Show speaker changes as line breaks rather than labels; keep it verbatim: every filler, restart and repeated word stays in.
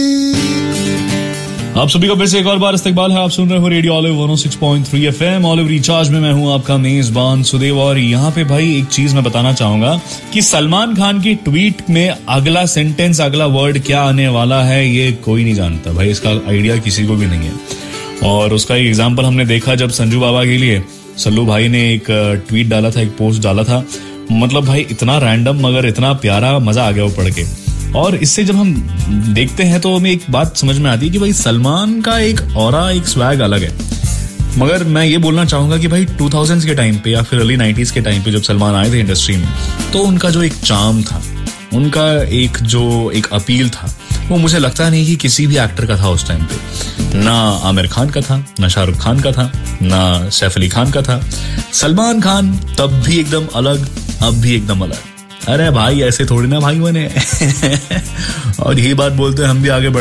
आप सभी का फिर से एक और बार इस्तकबाल है। आप सुन रहे हो रेडियो ऑलिव वन ओ six point three FM olive recharge में। मैं हूं आपका मेजबान सुदेव और यहाँ पे भाई एक चीज मैं बताना चाहूंगा कि सलमान खान की ट्वीट में अगला सेंटेंस, अगला वर्ड क्या आने वाला है ये कोई नहीं जानता भाई। इसका आइडिया किसी को भी नहीं है। और उसका एक एग्जाम्पल हमने देखा जब संजू बाबा के लिए सल्लू भाई ने एक ट्वीट डाला था, एक पोस्ट डाला था। मतलब भाई इतना रैंडम मगर इतना प्यारा, मजा आ गया वो पढ़ के। और इससे जब हम देखते हैं तो हमें एक बात समझ में आती है कि भाई सलमान का एक ऑरा, एक स्वैग अलग है। मगर मैं ये बोलना चाहूंगा कि भाई टू थाउज़ेंड्स के टाइम पे या फिर अर्ली नाइंटीज़ के टाइम पे जब सलमान आए थे इंडस्ट्री में, तो उनका जो एक चार्म था, उनका एक जो एक अपील था, वो मुझे लगता नहीं कि किसी भी एक्टर का था उस टाइम पे। ना आमिर खान का था, ना शाहरुख खान का था, ना सैफ अली खान का था। सलमान खान तब भी एकदम अलग, अब भी एकदम अलग। अरे भाई ऐसे थोड़ी ना भाई बने। और यही बात बोलते हैं हम भी आगे बढ़